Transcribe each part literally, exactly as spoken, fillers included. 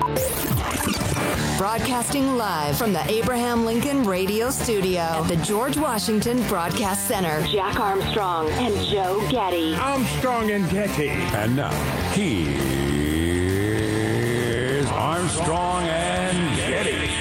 Broadcasting live from the Abraham Lincoln Radio Studio at the George Washington Broadcast Center. Jack Armstrong and Joe Getty. Armstrong and Getty. And now, here's Armstrong and Getty.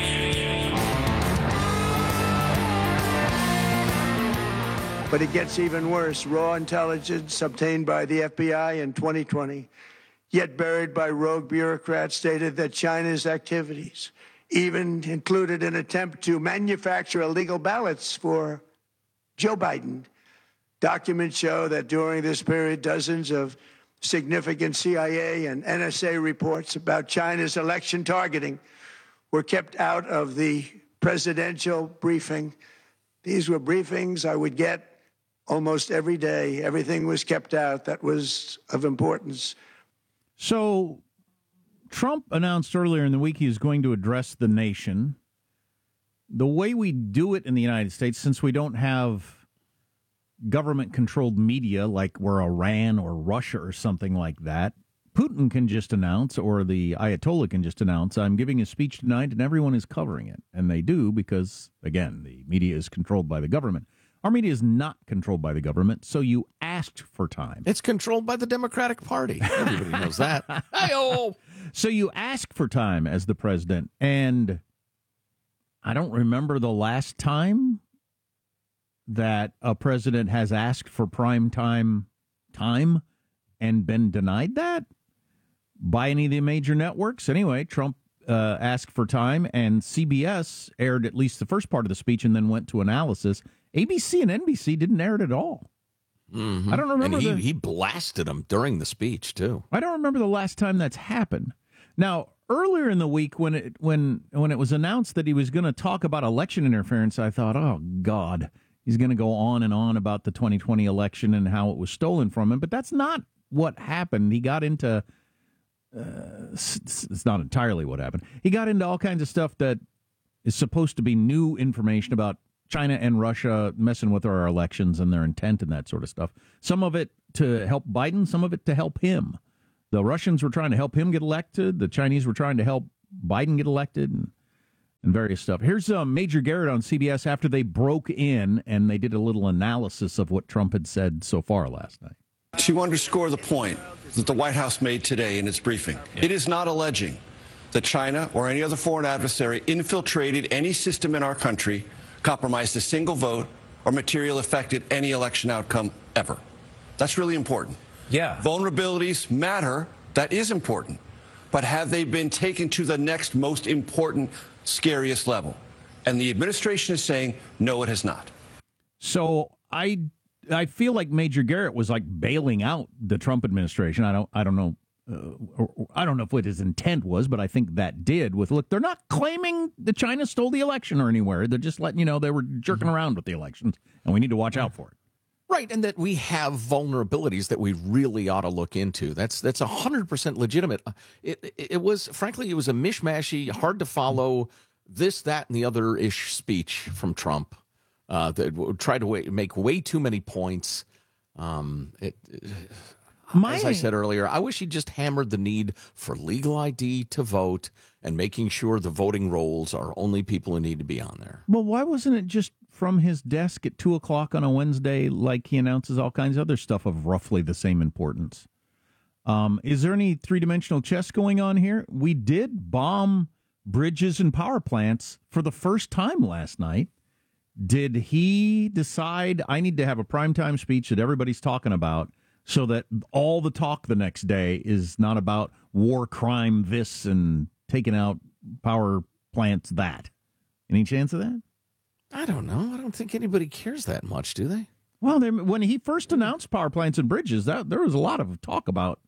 But it gets even worse. Raw intelligence obtained by the F B I in twenty twenty, yet buried by rogue bureaucrats, stated that China's activities even included an attempt to manufacture illegal ballots for Joe Biden. Documents show that during this period, dozens of significant C I A and N S A reports about China's election targeting were kept out of the presidential briefing. These were briefings I would get almost every day. Everything was kept out that was of importance. So Trump announced earlier in the week he was going to address the nation. The way we do it in the United States, since we don't have government-controlled media like we're Iran or Russia or something like that, Putin can just announce, or the Ayatollah can just announce, I'm giving a speech tonight, and everyone is covering it. And they do because, again, the media is controlled by the government. Our media is not controlled by the government, so you asked for time. It's controlled by the Democratic Party. Everybody knows that. Hey-oh! So you ask for time as the president, and I don't remember the last time that a president has asked for prime time time and been denied that by any of the major networks. Anyway, Trump uh, asked for time, and C B S aired at least the first part of the speech and then went to analysis. A B C and N B C didn't air it at all. Mm-hmm. I don't remember. And he, the, he blasted him during the speech, too. I don't remember the last time that's happened. Now, earlier in the week when it when when it was announced that he was going to talk about election interference, I thought, oh, God, he's going to go on and on about the twenty twenty election and how it was stolen from him. But that's not what happened. He got into, uh, it's not entirely what happened. He got into all kinds of stuff that is supposed to be new information about China and Russia messing with our elections and their intent and that sort of stuff. Some of it to help Biden, some of it to help him. The Russians were trying to help him get elected. The Chinese were trying to help Biden get elected and, and various stuff. Here's uh, Major Garrett on C B S after they broke in and they did a little analysis of what Trump had said so far last night. To underscore the point that the White House made today in its briefing, yeah. It is not alleging that China or any other foreign adversary infiltrated any system in our country, compromised a single vote, or materially affected any election outcome ever. That's really important. Yeah. Vulnerabilities matter. That is important. But have they been taken to the next most important, scariest level? And the administration is saying, no, it has not. So I I feel like Major Garrett was like bailing out the Trump administration. I don't I don't know. Uh, or, I don't know if what his intent was, but I think that did. With look, they're not claiming that China stole the election or anywhere. They're just letting you know they were jerking mm-hmm. around with the elections, and we need to watch out for it. Right, and that we have vulnerabilities that we really ought to look into. That's that's one hundred percent legitimate. It, it, it was, frankly, it was a mishmashy, hard to follow, this, that, and the other-ish speech from Trump uh, that tried to way, make way too many points. Um, it, it, My... As I said earlier, I wish he just hammered the need for legal I D to vote and making sure the voting rolls are only people who need to be on there. Well, why wasn't it just from his desk at two o'clock on a Wednesday like he announces all kinds of other stuff of roughly the same importance? Um, is there any three-dimensional chess going on here? We did bomb bridges and power plants for the first time last night. Did he decide, I need to have a primetime speech that everybody's talking about, so that all the talk the next day is not about war, crime, this, and taking out power plants, that? Any chance of that? I don't know. I don't think anybody cares that much, do they? Well, they, when he first announced power plants and bridges, that there was a lot of talk about.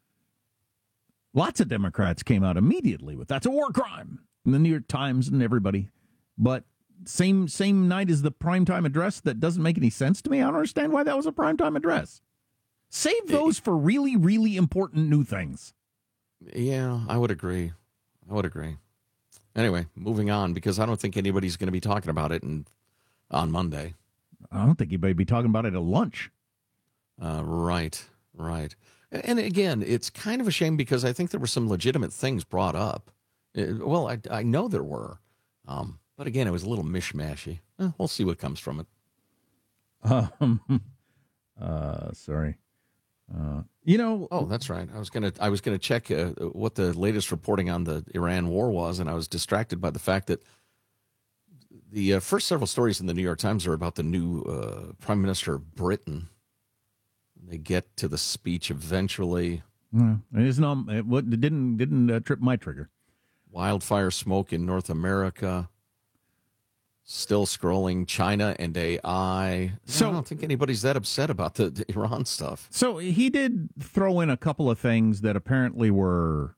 Lots of Democrats came out immediately with that's a war crime, in the New York Times and everybody. But same same night as the primetime address, that doesn't make any sense to me. I don't understand why that was a primetime address. Save those for really, really important new things. Yeah, I would agree. I would agree. Anyway, moving on, because I don't think anybody's going to be talking about it in, on Monday. I don't think anybody be talking about it at lunch. Uh, right, right. And again, it's kind of a shame because I think there were some legitimate things brought up. Uh, Well, I, I know there were. Um, but again, it was a little mishmashy. Eh, we'll see what comes from it. Um, uh, sorry. Uh, you know, Oh, that's right. I was gonna I was gonna check uh, what the latest reporting on the Iran war was, and I was distracted by the fact that the uh, first several stories in the New York Times are about the new uh, Prime Minister of Britain. They get to the speech eventually. uh, it is not. It, what, it didn't didn't uh, trip my trigger. Wildfire smoke in North America. Still scrolling China and A I. So- I don't think anybody's that upset about the, the Iran stuff. So he did throw in a couple of things that apparently were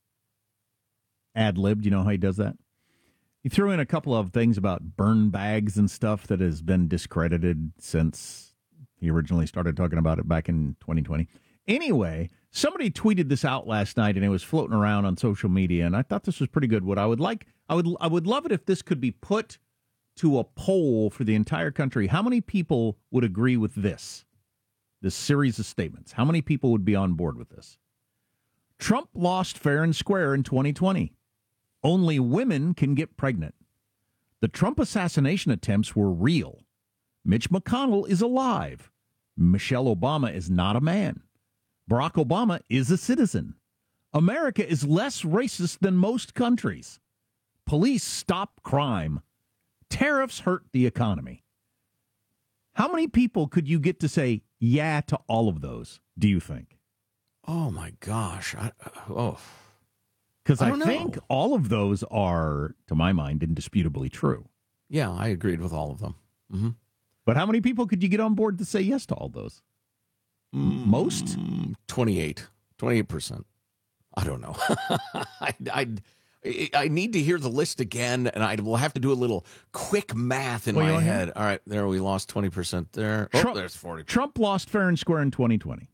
ad-libbed. You know how he does that? He threw in a couple of things about burn bags and stuff that has been discredited since he originally started talking about it back in twenty twenty. Anyway, somebody tweeted this out last night and it was floating around on social media, and I thought this was pretty good. What I would like, I would, I would love it if this could be put to a poll for the entire country. How many people would agree with this? This series of statements. How many people would be on board with this? Trump lost fair and square in twenty twenty. Only women can get pregnant. The Trump assassination attempts were real. Mitch McConnell is alive. Michelle Obama is not a man. Barack Obama is a citizen. America is less racist than most countries. Police stop crime. Tariffs hurt the economy. How many people could you get to say yeah to all of those, do you think? Oh, my gosh. I, oh, Because I I, don't know. think all of those are, to my mind, indisputably true. yeah, I agreed with all of them. Mm-hmm. But how many people could you get on board to say yes to all those? Most? Mm, twenty-eight. twenty-eight percent. I don't know. I, I, I need to hear the list again, and I will have to do a little quick math in Well, you my wanna hear head. All right, there we lost twenty percent there. Oh, Trump, there's forty. Trump lost fair and square in twenty twenty.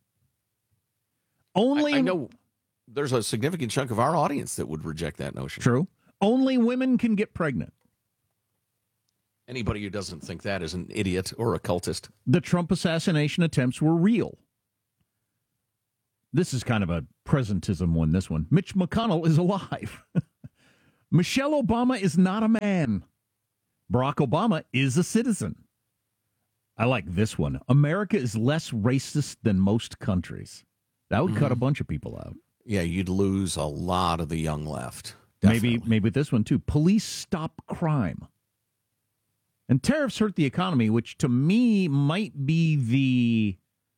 Only I, I know there's a significant chunk of our audience that would reject that notion. True. Only women can get pregnant. Anybody who doesn't think that is an idiot or a cultist. The Trump assassination attempts were real. This is kind of a presentism one, this one. Mitch McConnell is alive. Michelle Obama is not a man. Barack Obama is a citizen. I like this one. America is less racist than most countries. That would mm-hmm. cut a bunch of people out. Yeah, you'd lose a lot of the young left. Maybe, Definitely. maybe this one too. Police stop crime. And tariffs hurt the economy, which to me might be the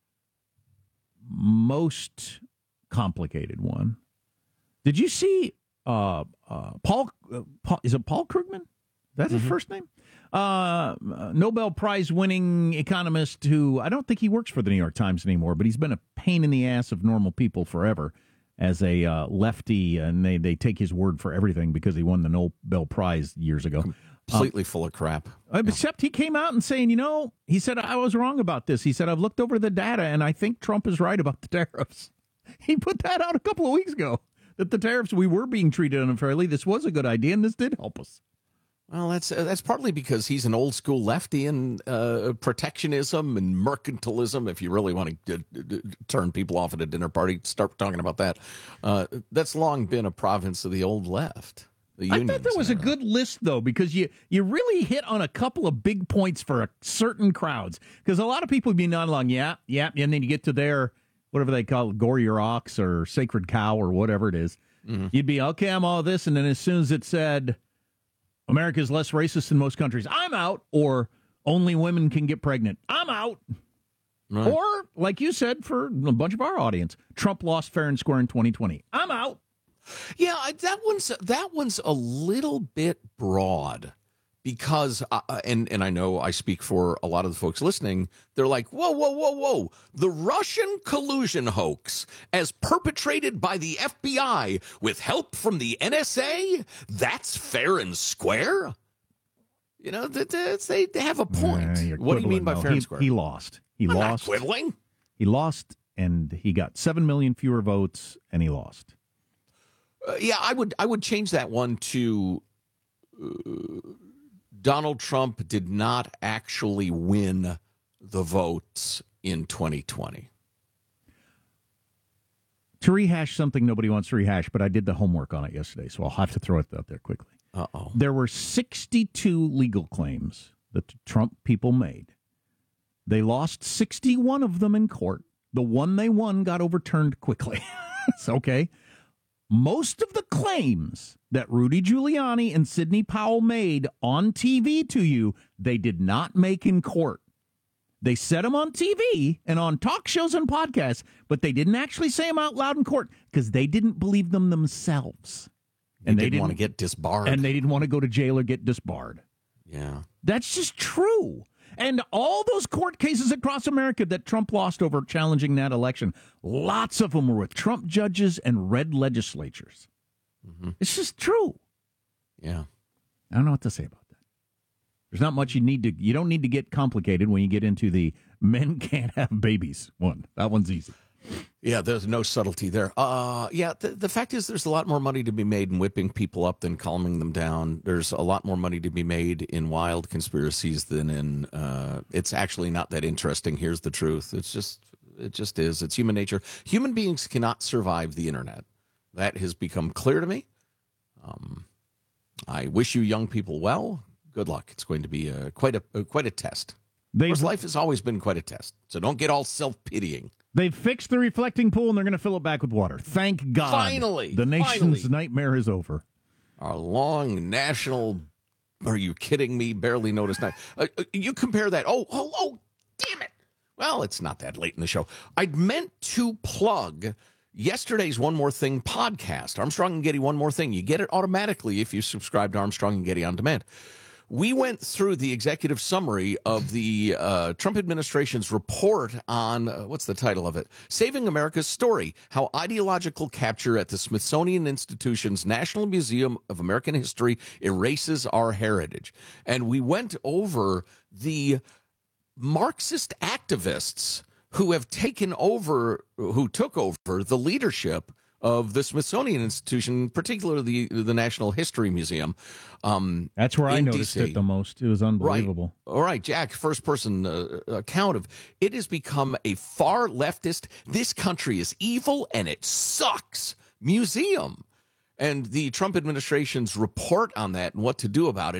most complicated one. Did you see uh, uh, Paul, uh, Paul? Is it Paul Krugman? That's his mm-hmm. first name? Uh, Nobel Prize winning economist who I don't think he works for the New York Times anymore, but he's been a pain in the ass of normal people forever as a uh, lefty, and they, they take his word for everything because he won the Nobel Prize years ago. Completely um, full of crap. Except he came out and saying, you know, he said, I was wrong about this. He said, I've looked over the data, and I think Trump is right about the tariffs. He put that out a couple of weeks ago, that the tariffs, we were being treated unfairly. This was a good idea, and this did help us. Well, that's uh, that's partly because he's an old school lefty, and uh, protectionism and mercantilism. If you really want to uh, turn people off at a dinner party, start talking about that. Uh, that's long been a province of the old left. The I thought that was a good list, though, because you, you really hit on a couple of big points for a certain crowds. Because a lot of people would be nodding along, yeah, yeah, and then you get to their, whatever they call it, Gore Your Ox or Sacred Cow or whatever it is. Mm-hmm. You'd be, okay, I'm all this, and then as soon as it said, America's less racist than most countries, I'm out, or only women can get pregnant, I'm out. Right. Or, like you said, for a bunch of our audience, Trump lost fair and square in twenty twenty, I'm out. Yeah, that one's that one's a little bit broad because, uh, and and I know I speak for a lot of the folks listening. They're like, whoa, whoa, whoa, whoa! The Russian collusion hoax, as perpetrated by the F B I with help from the N S A, that's fair and square. You know, that they they have a point. Uh, what do you mean by no, fair he, and square? He lost. He I'm lost. not quibbling. He lost, and he got seven million fewer votes, and he lost. Uh, yeah, I would I would change that one to uh, Donald Trump did not actually win the votes in twenty twenty. to rehash something nobody wants to rehash, but I did the homework on it yesterday, so I'll have to throw it out there quickly. Uh-oh. There were sixty-two legal claims that the Trump people made. They lost sixty-one of them in court. The one they won got overturned quickly. It's okay. Most of the claims that Rudy Giuliani and Sidney Powell made on T V to you, they did not make in court. They said them on T V and on talk shows and podcasts, but they didn't actually say them out loud in court because they didn't believe them themselves. And they didn't, didn't want to get disbarred. And they didn't want to go to jail or get disbarred. Yeah. That's just true. And all those court cases across America that Trump lost over challenging that election, lots of them were with Trump judges and red legislatures. Mm-hmm. It's just true. Yeah. I don't know what to say about that. There's not much you need to, you don't need to get complicated when you get into the men can't have babies one. That one's easy. Yeah, there's no subtlety there. Uh, yeah, the, the fact is there's a lot more money to be made in whipping people up than calming them down. There's a lot more money to be made in wild conspiracies than in, uh, it's actually not that interesting. Here's the truth. It's just, it just is. It's human nature. Human beings cannot survive the internet. That has become clear to me. Um, I wish you young people well. Good luck. It's going to be a, quite a, a quite a test. Of course, life has always been quite a test. So don't get all self-pitying. They've fixed the reflecting pool, and they're going to fill it back with water. Thank God. Finally. The nation's finally. nightmare is over. Our long national, are you kidding me, barely noticed night. Uh, you compare that. Oh, oh, oh, damn it. Well, it's not that late in the show. I'd meant to plug yesterday's One More Thing podcast. Armstrong and Getty, One More Thing. You get it automatically if you subscribe to Armstrong and Getty On Demand. We went through the executive summary of the uh, Trump administration's report on, uh, what's the title of it? Saving America's Story, How Ideological Capture at the Smithsonian Institution's National Museum of American History Erases Our Heritage. And we went over the Marxist activists who have taken over, who took over the leadership of the Smithsonian Institution, particularly the, the National History Museum. Um, That's where I noticed D C. it the most. It was unbelievable. Right. All right, Jack, first-person uh, account of it has become a far leftist, this country is evil and it sucks museum. And the Trump administration's report on that and what to do about it